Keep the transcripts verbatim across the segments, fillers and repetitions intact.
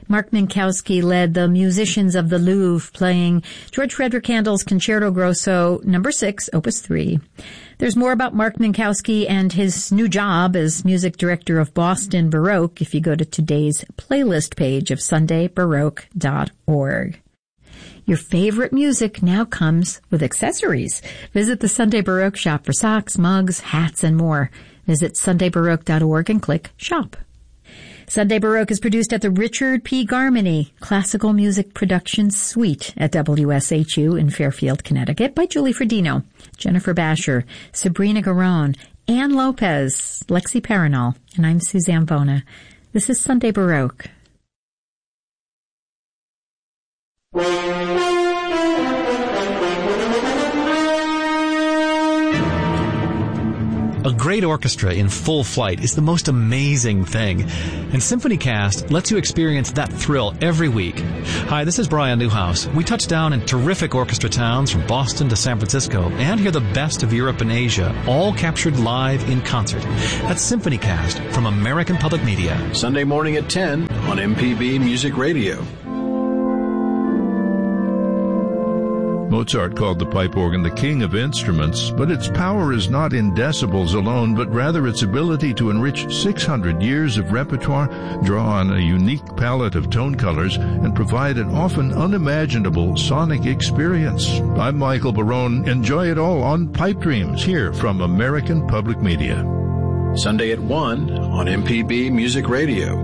Mark Minkowski led the musicians of the Louvre playing George Frederick Handel's Concerto Grosso number six, Opus three. There's more about Mark Minkowski and his new job as music director of Boston Baroque if you go to today's playlist page of sunday baroque dot org. Your favorite music now comes with accessories. Visit the Sunday Baroque shop for socks, mugs, hats, and more. Visit sunday baroque dot org and click Shop. Sunday Baroque is produced at the Richard P. Garmany Classical Music Production Suite at W S H U in Fairfield, Connecticut by Julie Fredino, Jennifer Basher, Sabrina Garone, Ann Lopez, Lexi Paranol, and I'm Suzanne Bona. This is Sunday Baroque. A great orchestra in full flight is the most amazing thing, and SymphonyCast lets you experience that thrill every week. Hi, this is Brian Newhouse. We touch down in terrific orchestra towns from Boston to San Francisco and hear the best of Europe and Asia, all captured live in concert. That's SymphonyCast from American Public Media. Sunday morning at ten on M P B Music Radio. Mozart called the pipe organ the king of instruments, but its power is not in decibels alone, but rather its ability to enrich six hundred years of repertoire, draw on a unique palette of tone colors, and provide an often unimaginable sonic experience. I'm Michael Barone. Enjoy it all on Pipe Dreams here from American Public Media. Sunday at one on M P B Music Radio.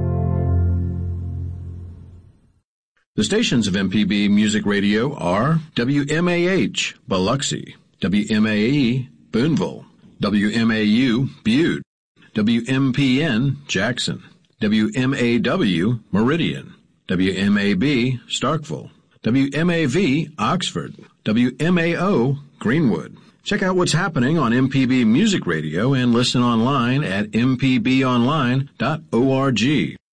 The stations of M P B Music Radio are W M A H, Biloxi, W M A E, Boonville, W M A U, Butte, W M P N, Jackson, W M A W, Meridian, W M A B, Starkville, W M A V, Oxford, W M A O, Greenwood. Check out what's happening on M P B Music Radio and listen online at m p b online dot org.